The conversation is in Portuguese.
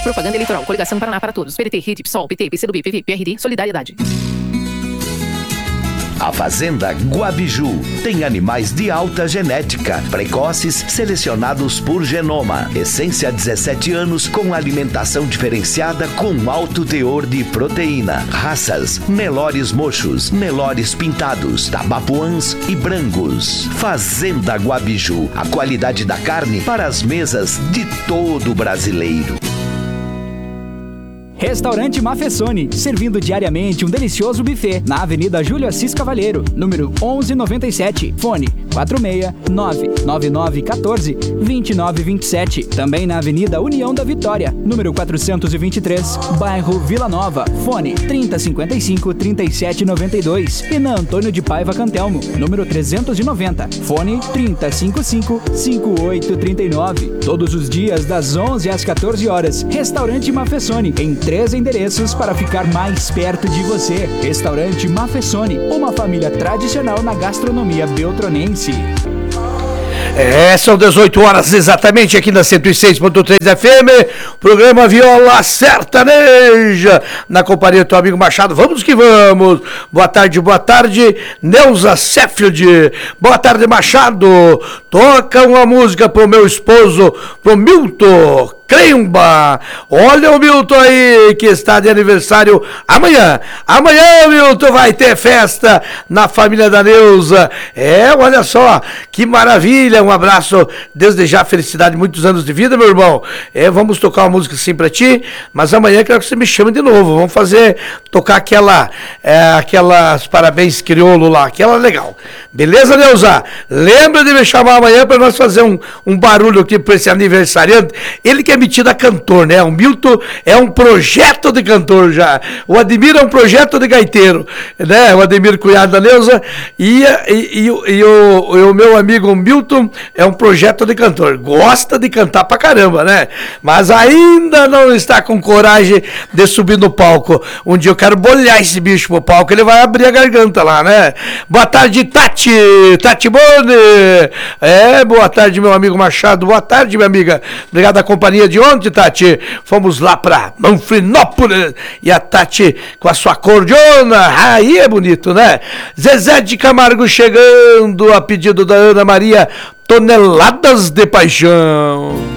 Propaganda eleitoral. Coligação Paraná para Todos. PDT, RIT, PSOL, PT, PCdoB, PV, PRD, Solidariedade. A Fazenda Guabiju tem animais de alta genética, precoces, selecionados por genoma. Essência 17 anos com alimentação diferenciada com alto teor de proteína. Raças: Nelores mochos, Nelores pintados, Tabapuãs e Brangos. Fazenda Guabiju, a qualidade da carne para as mesas de todo brasileiro. Restaurante Mafessoni, servindo diariamente um delicioso buffet na Avenida Júlio Assis Cavalheiro, número 1197, fone 469-9914-2927. Também na Avenida União da Vitória, número 423, bairro Vila Nova, fone 3055-3792. E na Antônio de Paiva Cantelmo, número 390, fone 3055-5839. Todos os dias das 11 às 14 horas, Restaurante Mafessoni, em 3 endereços para ficar mais perto de você. Restaurante Mafessoni, uma família tradicional na gastronomia beltronense. São 18 horas exatamente aqui na 106.3 FM, programa Viola Sertaneja, na companhia do teu amigo Machado. Vamos que vamos. Boa tarde, Neuza Sheffield. Boa tarde, Machado. Toca uma música pro meu esposo, pro Milton Cremba. Olha o Milton aí, que está de aniversário amanhã. Amanhã, Milton, vai ter festa na família da Neuza. Olha só, que maravilha. Um abraço, desde já, felicidade, muitos anos de vida, meu irmão. Vamos tocar uma música assim pra ti, mas amanhã quero que você me chame de novo. Vamos tocar aquelas parabéns crioulo lá, aquela legal. Beleza, Neuza? Lembra de me chamar amanhã pra nós fazer um barulho aqui pra esse aniversariante. Ele que é metido a cantor, né? O Milton é um projeto de cantor já. O Ademir é um projeto de gaiteiro, né? O Ademir, cunhado da Neuza, e o meu amigo Milton é um projeto de cantor. Gosta de cantar pra caramba, né? Mas ainda não está com coragem de subir no palco. Um dia eu quero bolhar esse bicho pro palco, ele vai abrir a garganta lá, né? Boa tarde, Tati Boni. Boa tarde, meu amigo Machado. Boa tarde, minha amiga. Obrigado a companhia de ontem, Tati. Fomos lá pra Manfrinópolis e a Tati com a sua cordiona. Aí é bonito, né? Zezé de Camargo chegando a pedido da Ana Maria, Toneladas de Paixão.